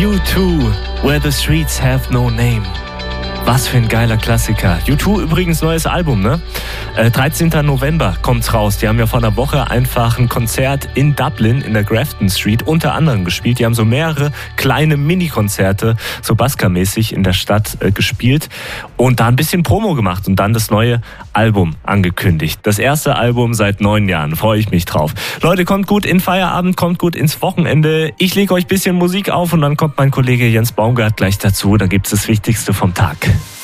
U2, Where the Streets Have No Name. Was für ein geiler Klassiker. U2 übrigens neues Album, ne? 13. November kommt's raus. Die haben ja vor einer Woche einfach ein Konzert in Dublin in der Grafton Street unter anderem gespielt. Die haben so mehrere kleine Mini-Konzerte, so Busker-mäßig in der Stadt gespielt und da ein bisschen Promo gemacht und dann das neue Album angekündigt. Das erste Album seit 9 Jahren. Freue ich mich drauf. Leute, kommt gut in Feierabend, kommt gut ins Wochenende. Ich lege euch ein bisschen Musik auf und dann kommt mein Kollege Jens Baumgart gleich dazu. Da gibt's das Wichtigste vom Tag.